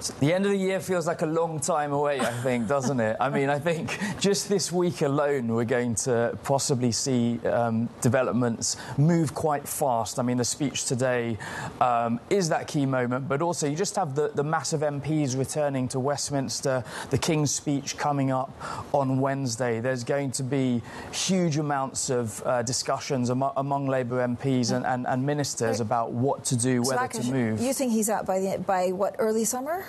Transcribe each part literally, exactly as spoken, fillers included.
The end of the year feels like a long time away, I think, doesn't it? I mean, I think just this week alone, we're going to possibly see um, developments move quite fast. I mean, the speech today um, is that key moment, but also you just have the, the massive M Ps returning to Westminster, the King's speech coming up on Wednesday. There's going to be huge amounts of uh, discussions am among Labour M Ps and, and, and ministers about what to do, whether so, to move. You think he's out by, the, by what, early summer?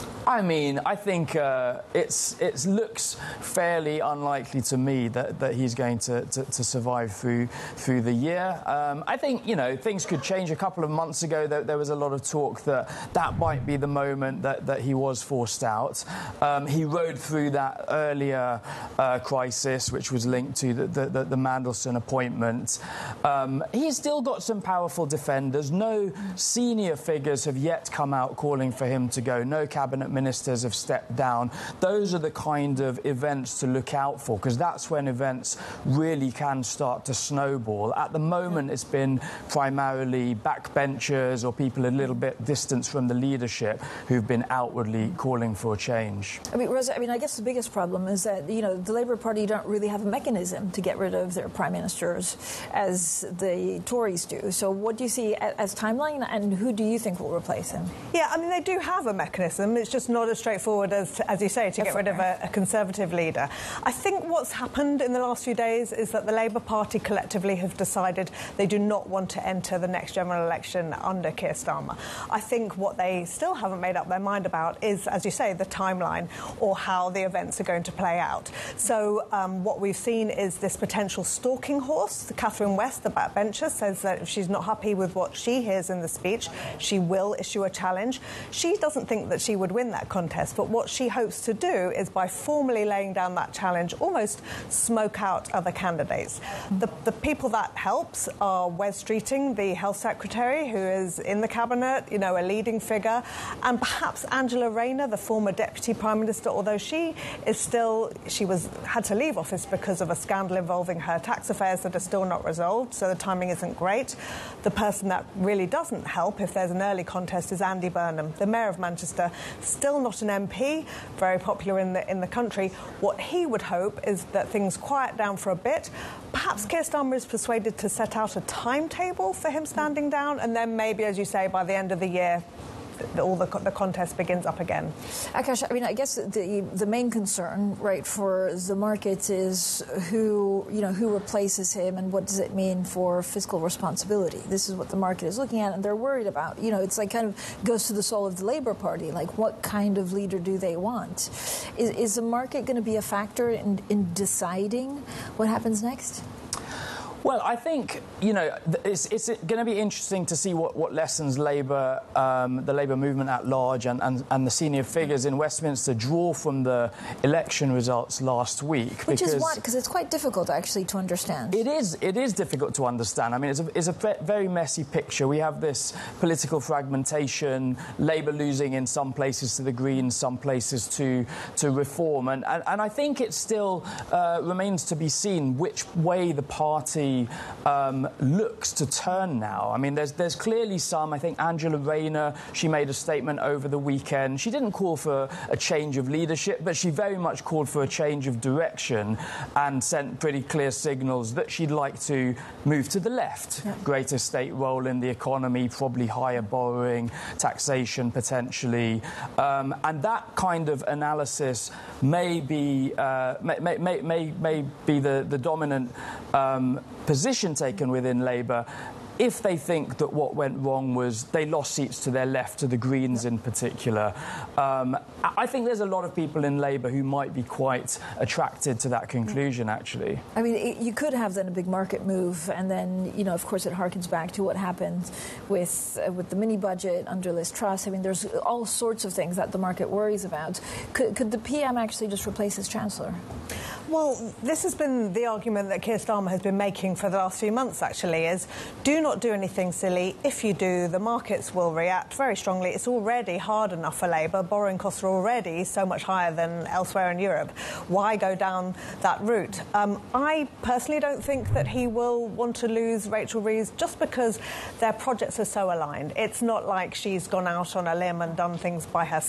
I mean, I think uh, it's it looks fairly unlikely to me that, that he's going to, to, to survive through through the year. Um, I think, you know, things could change. A couple of months ago, there, there was a lot of talk that that might be the moment that, that he was forced out. Um, he rode through that earlier uh, crisis, which was linked to the, the, the, the Mandelson appointment. Um, he's still got some powerful defenders. No senior figures have yet come out calling for him to go. No cabinet ministers have stepped down. Those are the kind of events to look out for, because that's when events really can start to snowball. At the moment, it's been primarily backbenchers or people a little bit distant from the leadership who've been outwardly calling for a change. I mean, Rosa, I mean, I guess the biggest problem is that, you know, the Labour Party don't really have a mechanism to get rid of their prime ministers as the Tories do. So what do you see as timeline, and who do you think will replace him? Yeah, I mean, they do have a mechanism. It's just not as straightforward as, as you say, to get rid of a, a Conservative leader. I think what's happened in the last few days is that the Labour Party collectively have decided they do not want to enter the next general election under Keir Starmer. I think what they still haven't made up their mind about is, as you say, the timeline or how the events are going to play out. So um, what we've seen is this potential stalking horse. Catherine West, the backbencher, says that if she's not happy with what she hears in the speech, she will issue a challenge. She doesn't think that she would win that contest, but what she hopes to do is, by formally laying down that challenge, almost smoke out other candidates. The, the people that helps are Wes Streeting, the Health Secretary, who is in the Cabinet, you know, a leading figure, and perhaps Angela Rayner, the former Deputy Prime Minister, although she is still, she was had to leave office because of a scandal involving her tax affairs that are still not resolved, so the timing isn't great. The person that really doesn't help if there's an early contest is Andy Burnham, the Mayor of Manchester, still not an M P, very popular in the in the country. What he would hope is that things quiet down for a bit. Perhaps Keir Starmer is persuaded to set out a timetable for him standing down, and then maybe, as you say, by the end of the year, all the, the contest begins up again. Akash, I mean, I guess the the main concern, right, for the markets is who, you know, who replaces him and what does it mean for fiscal responsibility. This is what the market is looking at, and they're worried about. You know, it's like kind of goes to the soul of the Labour Party. Like, what kind of leader do they want? Is, is the market going to be a factor in, in deciding what happens next? Well, I think, you know, it's, it's going to be interesting to see what, what lessons Labour, um, the Labour movement at large and, and, and the senior figures in Westminster draw from the election results last week. Which is what? Because it's quite difficult, actually, to understand. It is. It is difficult to understand. I mean, it's a, it's a very messy picture. We have this political fragmentation, Labour losing in some places to the Greens, some places to, to Reform. And, and, and I think it still uh, remains to be seen which way the party Um, looks to turn now. I mean, there's there's clearly some. I think Angela Rayner, she made a statement over the weekend. She didn't call for a change of leadership, but she very much called for a change of direction and sent pretty clear signals that she'd like to move to the left. Yeah. Greater state role in the economy, probably higher borrowing, taxation potentially. Um, and that kind of analysis may be, uh, may, may, may, may be the, the dominant um, position taken within Labour if they think that what went wrong was they lost seats to their left, to the Greens in particular. Um, I think there's a lot of people in Labour who might be quite attracted to that conclusion, actually. I mean, it, you could have then a big market move, and then, you know, of course, it harkens back to what happened with uh, with the mini-budget under Liz Truss. I mean, there's all sorts of things that the market worries about. Could, could the P M actually just replace his Chancellor? Well, this has been the argument that Keir Starmer has been making for the last few months, actually, is do not do anything silly. If you do, the markets will react very strongly. It's already hard enough for Labour. Borrowing costs are already so much higher than elsewhere in Europe. Why go down that route? Um, I personally don't think that he will want to lose Rachel Reeves just because their projects are so aligned. It's not like she's gone out on a limb and done things by herself.